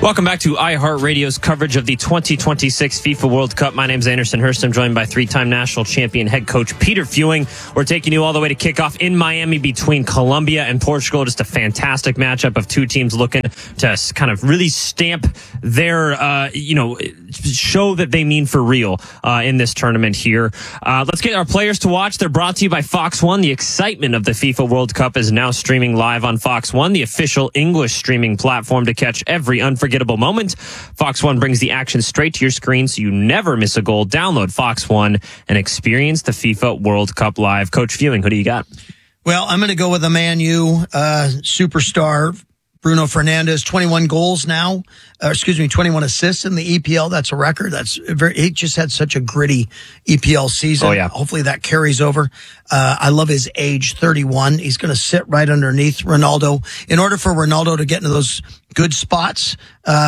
Welcome back to iHeartRadio's coverage of the 2026 FIFA World Cup. My name is Anderson Hurst. I'm joined by three-time national champion head coach Peter Fewing. We're taking you all the way to kickoff in Miami between Colombia and Portugal. Just a fantastic matchup of two teams looking to kind of really stamp their, show that they mean for real in this tournament here. Let's get our players to watch. They're brought to you by Fox One. The excitement of the FIFA World Cup is now streaming live on Fox One, the official English streaming platform to catch every unforgettable moment. Fox One brings the action straight to your screen so you never miss a goal. Download Fox One and experience the FIFA World Cup live. Coach Fewing, who do you got? Well, I'm going to go with a Man U superstar, Bruno Fernandes. 21 goals now, 21 assists in the EPL. That's a record. He just had such a gritty EPL season. Oh, yeah. Hopefully that carries over. I love his age, 31. He's going to sit right underneath Ronaldo. In order for Ronaldo to get into those good spots,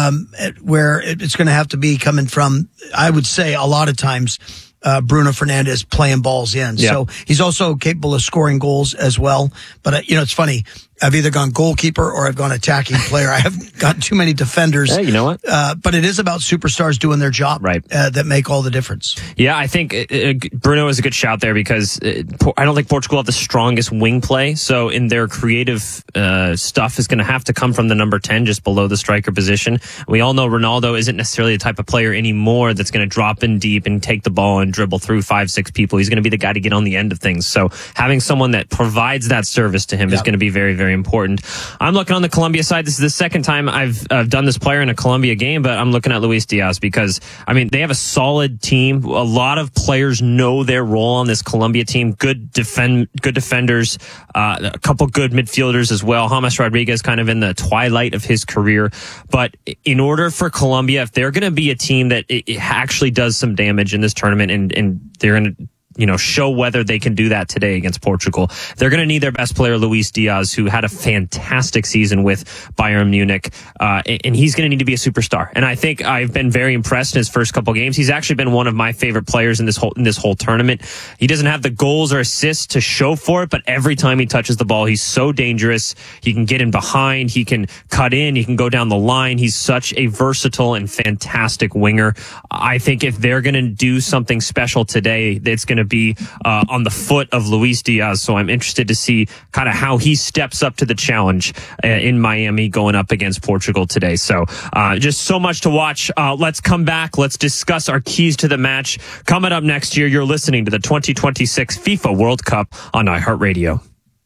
where it's going to have to be coming from, I would say a lot of times, Bruno Fernandes playing balls in. Yeah. So he's also capable of scoring goals as well. But, it's funny. I've either gone goalkeeper or I've gone attacking player. I haven't got too many defenders. Hey, you know what? But it is about superstars doing their job, right? That make all the difference. Yeah, I think Bruno is a good shout there because I don't think Portugal have the strongest wing play. So in their creative stuff is going to have to come from the number 10, just below the striker position. We all know Ronaldo isn't necessarily the type of player anymore that's going to drop in deep and take the ball and dribble through 5-6 people. He's going to be the guy to get on the end of things. So having someone that provides that service to him is going to be very, very important. I'm looking on the Colombia side. This is the second time I've done this player in a Colombia game, but I'm looking at Luis Diaz because, they have a solid team. A lot of players know their role on this Colombia team. Good defenders, a couple good midfielders as well. James Rodriguez kind of in the twilight of his career. But in order for Colombia, if they're going to be a team that it actually does some damage in this tournament and they're going to show whether they can do that today against Portugal, they're going to need their best player, Luis Diaz, who had a fantastic season with Bayern Munich, and he's going to need to be a superstar. And I think I've been very impressed in his first couple games. He's actually been one of my favorite players in this whole tournament. He doesn't have the goals or assists to show for it, but every time he touches the ball, he's so dangerous. He can get in behind, he can cut in, he can go down the line. He's such a versatile and fantastic winger. I think if they're going to do something special today, it's going to be on the foot of Luis Diaz. So I'm interested to see kind of how he steps up to the challenge in Miami going up against Portugal today. So just so much to watch. Let's come back. Let's discuss our keys to the match. Coming up next year, you're listening to the 2026 FIFA World Cup on iHeartRadio.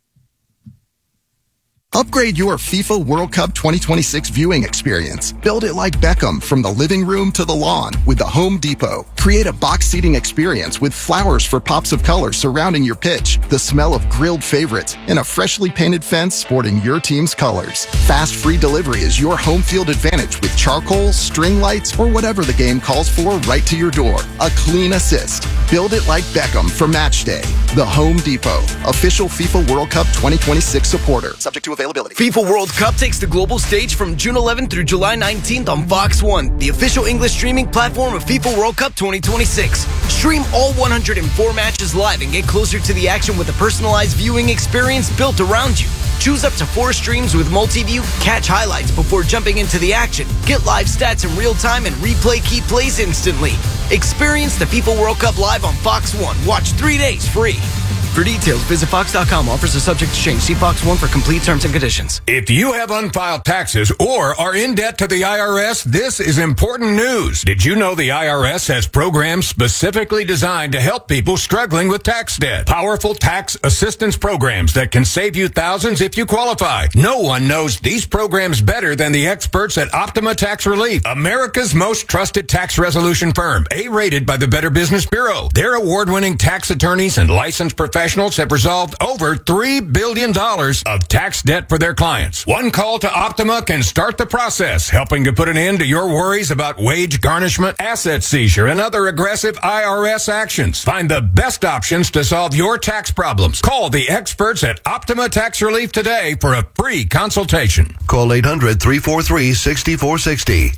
Upgrade your FIFA World Cup 2026 viewing experience. Build it like Beckham from the living room to the lawn with the Home Depot. Create a box seating experience with flowers for pops of color surrounding your pitch, the smell of grilled favorites, and a freshly painted fence sporting your team's colors. Fast free delivery is your home field advantage with charcoal, string lights, or whatever the game calls for right to your door. A clean assist. Build it like Beckham for match day. The Home Depot, official FIFA World Cup 2026 supporter. Subject to availability. FIFA World Cup takes the global stage from June 11th through July 19th on Fox One, the official English streaming platform of FIFA World Cup 2026. Stream all 104 matches live and get closer to the action with a personalized viewing experience built around you. Choose up to 4 streams with multi-view, catch highlights before jumping into the action, get live stats in real time, and replay key plays instantly. Experience the FIFA World Cup live on Fox One. Watch 3 days free. For details, visit Fox.com. Offers are subject to change. See Fox One for complete terms and conditions. If you have unfiled taxes or are in debt to the IRS, this is important news. Did you know the IRS has programs specifically designed to help people struggling with tax debt? Powerful tax assistance programs that can save you thousands if you qualify. No one knows these programs better than the experts at Optima Tax Relief, America's most trusted tax resolution firm, A-rated by the Better Business Bureau. Their award-winning tax attorneys and licensed professionals have resolved over $3 billion of tax debt for their clients. One call to Optima can start the process, helping to put an end to your worries about wage garnishment, asset seizure, and other aggressive IRS actions. Find the best options to solve your tax problems. Call the experts at Optima Tax Relief today for a free consultation. Call 800-343-6460.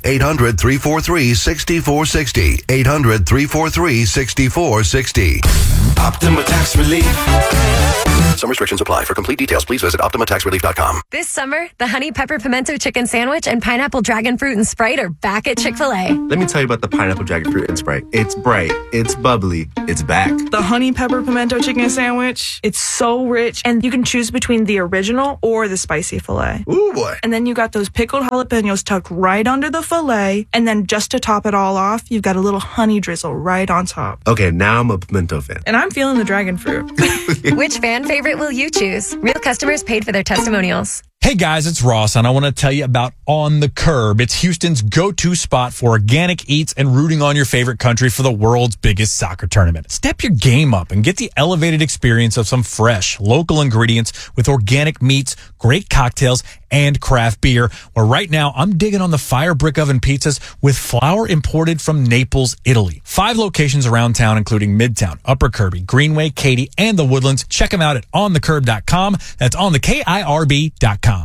800-343-6460. 800-343-6460. Optima Tax Relief. Some restrictions apply. For complete details, please visit OptimaTaxRelief.com. This summer, the Honey Pepper Pimento Chicken Sandwich and Pineapple Dragon Fruit and Sprite are back at Chick-fil-A. Let me tell you about the Pineapple Dragon Fruit and Sprite. It's bright, it's bubbly, it's back. The Honey Pepper Pimento Chicken Sandwich, it's so rich, and you can choose between the original or the spicy filet. Ooh, boy. And then you got those pickled jalapenos tucked right under the filet, and then just to top it all off, you've got a little honey drizzle right on top. Okay, now I'm a pimento fan. And I'm feeling the dragon fruit. Which fan favorite will you choose? Real customers paid for their testimonials. Hey guys, it's Ross, and I want to tell you about On the Curb. It's Houston's go-to spot for organic eats and rooting on your favorite country for the world's biggest soccer tournament. Step your game up and get the elevated experience of some fresh, local ingredients with organic meats, great cocktails, and craft beer. Where right now, I'm digging on the fire brick oven pizzas with flour imported from Naples, Italy. 5 locations around town, including Midtown, Upper Kirby, Greenway, Katy, and the Woodlands. Check them out at onthecurb.com. That's onthekirb.com.